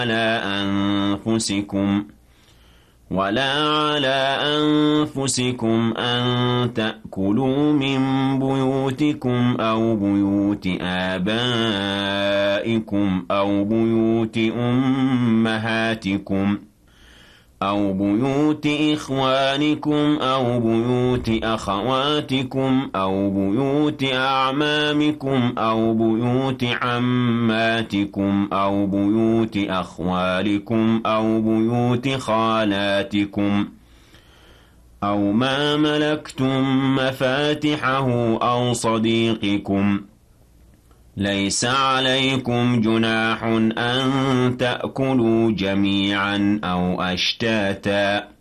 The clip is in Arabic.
على أنفسكم أن تأكلوا من بيوتكم أو بيوت آبائكم أو بيوت أمهاتكم أو بيوت إخوانكم أو بيوت أخواتكم أو بيوت أعمامكم أو بيوت عماتكم أو بيوت أخوالكم أو بيوت خالاتكم أو ما ملكتم مفاتحه أو صديقكم. ليس عليكم جناح أن تأكلوا جميعا أو أشتاتا